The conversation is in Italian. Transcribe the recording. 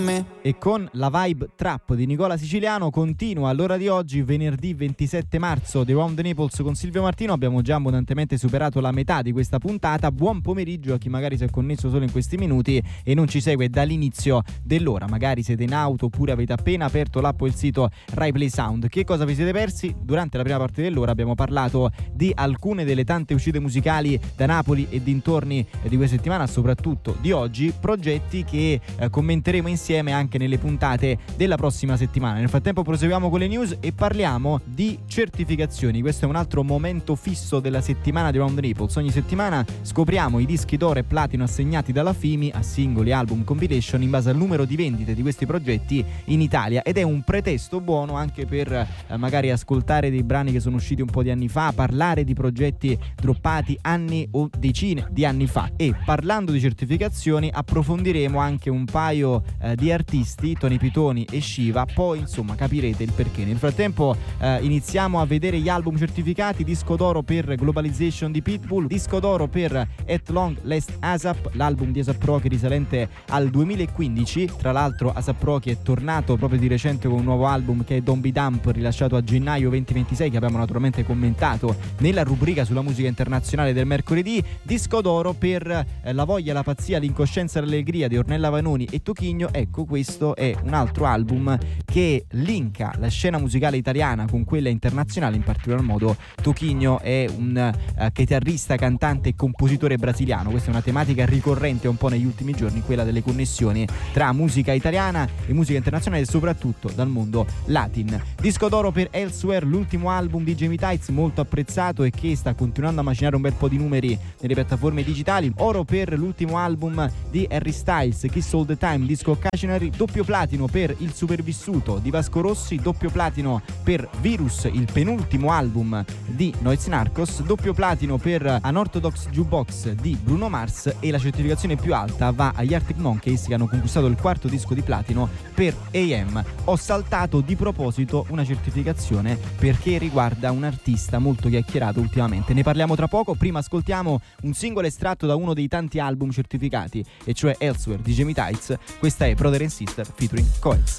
E con la vibe trap di Nicola Siciliano continua all'ora di oggi, venerdì 27 marzo, di Round the Naples con Silvio Martino. Abbiamo già abbondantemente superato la metà di questa puntata. Buon pomeriggio a chi magari si è connesso solo in questi minuti e non ci segue dall'inizio dell'ora. Magari siete in auto oppure avete appena aperto l'app o il sito Rai Play Sound. Che cosa vi siete persi? Durante la prima parte dell'ora abbiamo parlato di alcune delle tante uscite musicali da Napoli e dintorni di questa settimana, soprattutto di oggi, progetti che commenteremo insieme anche nelle puntate della prossima settimana. Nel frattempo proseguiamo con le news e parliamo di certificazioni. Questo è un altro momento fisso della settimana di Round the Naples. Ogni settimana scopriamo i dischi d'oro e platino assegnati dalla FIMI a singoli, album, compilation in base al numero di vendite di questi progetti in Italia, ed è un pretesto buono anche per magari ascoltare dei brani che sono usciti un po' di anni fa, parlare di progetti droppati anni o decine di anni fa. E parlando di certificazioni approfondiremo anche un paio di artisti, Tony Pitoni e Shiva, poi insomma capirete il perché. Nel frattempo iniziamo a vedere gli album certificati. Disco d'oro per Globalization di Pitbull, disco d'oro per At Long Last ASAP, l'album di A$AP Rocky risalente al 2015. Tra l'altro A$AP Rocky è tornato proprio di recente con un nuovo album che è Don't Be Dumb, rilasciato a gennaio 2026, che abbiamo naturalmente commentato nella rubrica sulla musica internazionale del mercoledì. Disco d'oro per La voglia, la pazzia, l'incoscienza e l'allegria di Ornella Vanoni e Tocchigno. Ecco, questo è un altro album che linka la scena musicale italiana con quella internazionale. In particolar modo Tocchigno è un chitarrista, cantante e compositore brasiliano. Questa è una tematica ricorrente un po' negli ultimi giorni, quella delle connessioni tra musica italiana e musica internazionale, soprattutto dal mondo latin. Disco d'oro per Elsewhere, l'ultimo album di Jamie Tights, molto apprezzato e che sta continuando a macinare un bel po' di numeri nelle piattaforme digitali. Oro per l'ultimo album di Harry Styles, Kiss All The Time, disco occasionary. Doppio platino per Il Supervissuto di Vasco Rossi, doppio platino per Virus, il penultimo album di Noyz Narcos, doppio platino per Unorthodox Jukebox di Bruno Mars, e la certificazione più alta va agli Arctic Monkeys, che hanno conquistato il quarto disco di platino per AM. Ho saltato di proposito una certificazione perché riguarda un artista molto chiacchierato ultimamente. Ne parliamo tra poco. Prima ascoltiamo un singolo estratto da uno dei tanti album certificati, e cioè Elsewhere di Jamie Tights. Questa è Brother and Sister featuring Coils.